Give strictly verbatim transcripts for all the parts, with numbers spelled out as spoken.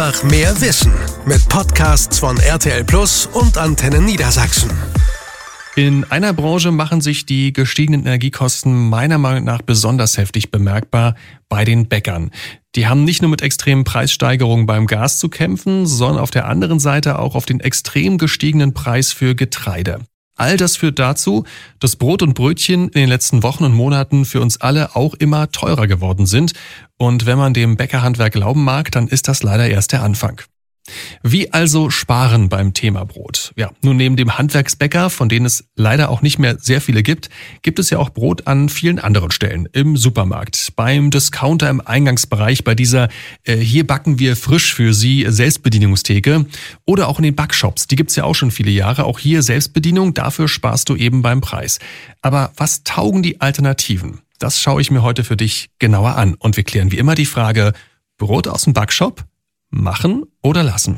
Nach mehr Wissen mit Podcasts von R T L Plus und Antenne Niedersachsen. In einer Branche machen sich die gestiegenen Energiekosten meiner Meinung nach besonders heftig bemerkbar: bei den Bäckern. Die haben nicht nur mit extremen Preissteigerungen beim Gas zu kämpfen, sondern auf der anderen Seite auch auf den extrem gestiegenen Preis für Getreide. All das führt dazu, dass Brot und Brötchen in den letzten Wochen und Monaten für uns alle auch immer teurer geworden sind. Und wenn man dem Bäckerhandwerk glauben mag, dann ist das leider erst der Anfang. Wie also sparen beim Thema Brot? Ja, nun neben dem Handwerksbäcker, von denen es leider auch nicht mehr sehr viele gibt, gibt es ja auch Brot an vielen anderen Stellen. Im Supermarkt, beim Discounter im Eingangsbereich, bei dieser äh, hier backen wir frisch für Sie Selbstbedienungstheke oder auch in den Backshops. Die gibt's ja auch schon viele Jahre. Auch hier Selbstbedienung, dafür sparst du eben beim Preis. Aber was taugen die Alternativen? Das schaue ich mir heute für dich genauer an. Und wir klären wie immer die Frage: Brot aus dem Backshop? Machen oder lassen?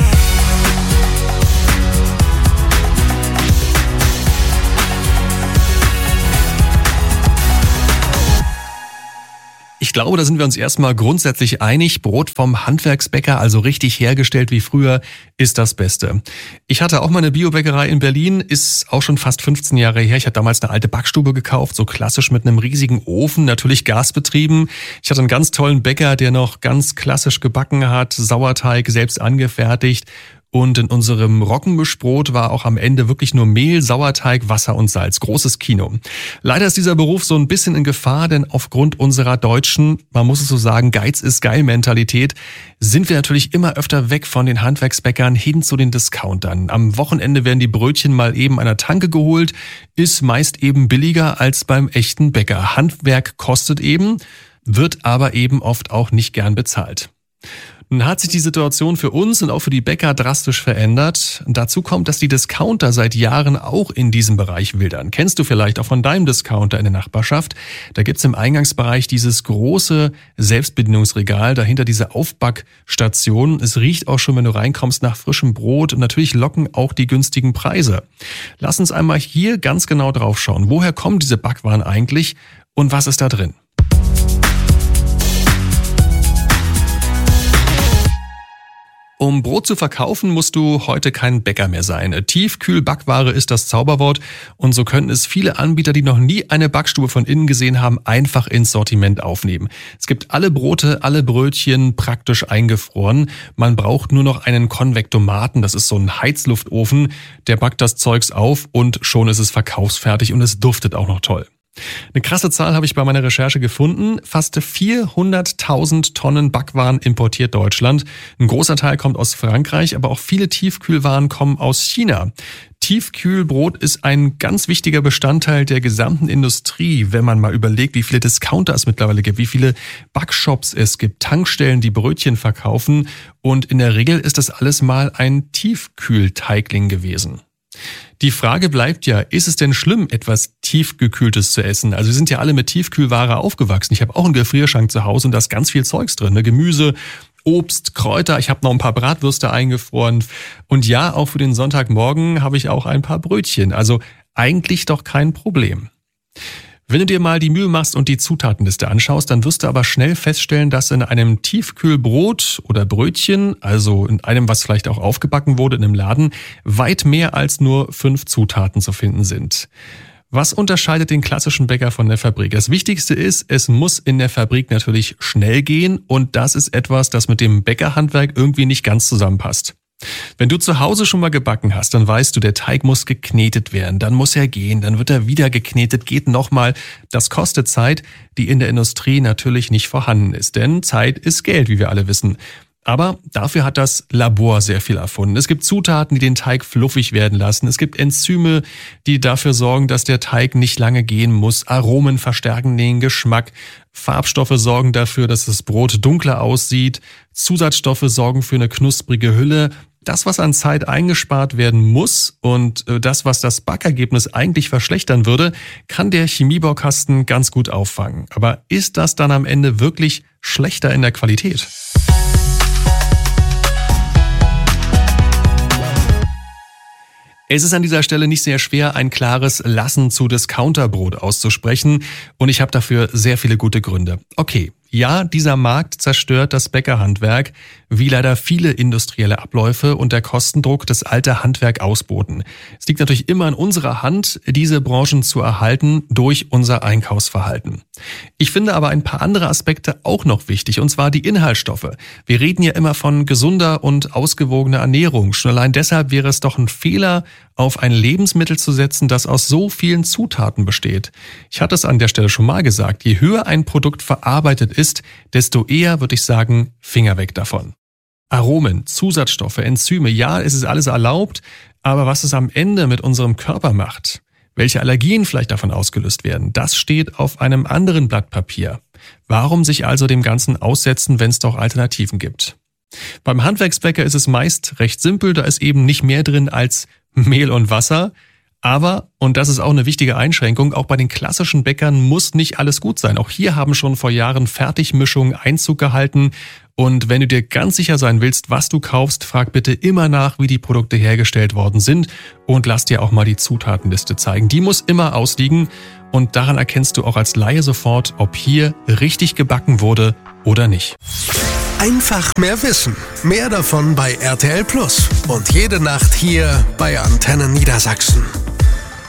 Ich glaube, da sind wir uns erstmal grundsätzlich einig. Brot vom Handwerksbäcker, also richtig hergestellt wie früher, ist das Beste. Ich hatte auch mal eine Biobäckerei in Berlin, ist auch schon fast fünfzehn Jahre her. Ich hatte damals eine alte Backstube gekauft, so klassisch mit einem riesigen Ofen, natürlich gasbetrieben. Ich hatte einen ganz tollen Bäcker, der noch ganz klassisch gebacken hat, Sauerteig selbst angefertigt. Und in unserem Roggenmischbrot war auch am Ende wirklich nur Mehl, Sauerteig, Wasser und Salz. Großes Kino. Leider ist dieser Beruf so ein bisschen in Gefahr, denn aufgrund unserer deutschen, man muss es so sagen, Geiz ist geil Mentalität, sind wir natürlich immer öfter weg von den Handwerksbäckern hin zu den Discountern. Am Wochenende werden die Brötchen mal eben an der Tanke geholt, ist meist eben billiger als beim echten Bäcker. Handwerk kostet eben, wird aber eben oft auch nicht gern bezahlt. Nun hat sich die Situation für uns und auch für die Bäcker drastisch verändert. Dazu kommt, dass die Discounter seit Jahren auch in diesem Bereich wildern. Kennst du vielleicht auch von deinem Discounter in der Nachbarschaft? Da gibt's im Eingangsbereich dieses große Selbstbedienungsregal, dahinter diese Aufbackstation. Es riecht auch schon, wenn du reinkommst, nach frischem Brot, und natürlich locken auch die günstigen Preise. Lass uns einmal hier ganz genau drauf schauen. Woher kommen diese Backwaren eigentlich und was ist da drin? Um Brot zu verkaufen, musst du heute kein Bäcker mehr sein. Tiefkühlbackware ist das Zauberwort, und so können es viele Anbieter, die noch nie eine Backstube von innen gesehen haben, einfach ins Sortiment aufnehmen. Es gibt alle Brote, alle Brötchen praktisch eingefroren. Man braucht nur noch einen Konvektomaten, das ist so ein Heizluftofen, der backt das Zeugs auf und schon ist es verkaufsfertig und es duftet auch noch toll. Eine krasse Zahl habe ich bei meiner Recherche gefunden. Fast vierhunderttausend Tonnen Backwaren importiert Deutschland. Ein großer Teil kommt aus Frankreich, aber auch viele Tiefkühlwaren kommen aus China. Tiefkühlbrot ist ein ganz wichtiger Bestandteil der gesamten Industrie, wenn man mal überlegt, wie viele Discounter es mittlerweile gibt, wie viele Backshops es gibt, Tankstellen, die Brötchen verkaufen. Und in der Regel ist das alles mal ein Tiefkühlteigling gewesen. Die Frage bleibt ja, ist es denn schlimm, etwas Tiefgekühltes zu essen? Also wir sind ja alle mit Tiefkühlware aufgewachsen. Ich habe auch einen Gefrierschrank zu Hause und da ist ganz viel Zeugs drin, ne? Gemüse, Obst, Kräuter, ich habe noch ein paar Bratwürste eingefroren. Und ja, auch für den Sonntagmorgen habe ich auch ein paar Brötchen. Also eigentlich doch kein Problem. Wenn du dir mal die Mühe machst und die Zutatenliste anschaust, dann wirst du aber schnell feststellen, dass in einem Tiefkühlbrot oder Brötchen, also in einem, was vielleicht auch aufgebacken wurde in einem Laden, weit mehr als nur fünf Zutaten zu finden sind. Was unterscheidet den klassischen Bäcker von der Fabrik? Das Wichtigste ist, es muss in der Fabrik natürlich schnell gehen, und das ist etwas, das mit dem Bäckerhandwerk irgendwie nicht ganz zusammenpasst. Wenn du zu Hause schon mal gebacken hast, dann weißt du, der Teig muss geknetet werden, dann muss er gehen, dann wird er wieder geknetet, geht nochmal. Das kostet Zeit, die in der Industrie natürlich nicht vorhanden ist, denn Zeit ist Geld, wie wir alle wissen. Aber dafür hat das Labor sehr viel erfunden. Es gibt Zutaten, die den Teig fluffig werden lassen. Es gibt Enzyme, die dafür sorgen, dass der Teig nicht lange gehen muss. Aromen verstärken den Geschmack. Farbstoffe sorgen dafür, dass das Brot dunkler aussieht. Zusatzstoffe sorgen für eine knusprige Hülle. Das, was an Zeit eingespart werden muss und das, was das Backergebnis eigentlich verschlechtern würde, kann der Chemiebaukasten ganz gut auffangen. Aber ist das dann am Ende wirklich schlechter in der Qualität? Es ist an dieser Stelle nicht sehr schwer, ein klares Lassen zu Discounterbrot auszusprechen, und ich habe dafür sehr viele gute Gründe. Okay, Ja, dieser Markt zerstört das Bäckerhandwerk, wie leider viele industrielle Abläufe und der Kostendruck das alte Handwerk ausboten. Es liegt natürlich immer in unserer Hand, diese Branchen zu erhalten durch unser Einkaufsverhalten. Ich finde aber ein paar andere Aspekte auch noch wichtig, und zwar die Inhaltsstoffe. Wir reden ja immer von gesunder und ausgewogener Ernährung. Schon allein deshalb wäre es doch ein Fehler, auf ein Lebensmittel zu setzen, das aus so vielen Zutaten besteht. Ich hatte es an der Stelle schon mal gesagt, je höher ein Produkt verarbeitet ist, desto eher würde ich sagen, Finger weg davon. Aromen, Zusatzstoffe, Enzyme, ja, es ist alles erlaubt, aber was es am Ende mit unserem Körper macht, welche Allergien vielleicht davon ausgelöst werden, das steht auf einem anderen Blatt Papier. Warum sich also dem Ganzen aussetzen, wenn es doch Alternativen gibt? Beim Handwerksbäcker ist es meist recht simpel, da ist eben nicht mehr drin als Mehl und Wasser. Aber, und das ist auch eine wichtige Einschränkung, auch bei den klassischen Bäckern muss nicht alles gut sein. Auch hier haben schon vor Jahren Fertigmischungen Einzug gehalten. Und wenn du dir ganz sicher sein willst, was du kaufst, frag bitte immer nach, wie die Produkte hergestellt worden sind und lass dir auch mal die Zutatenliste zeigen. Die muss immer ausliegen und daran erkennst du auch als Laie sofort, ob hier richtig gebacken wurde oder nicht. Einfach mehr Wissen. Mehr davon bei R T L Plus. Und jede Nacht hier bei Antenne Niedersachsen.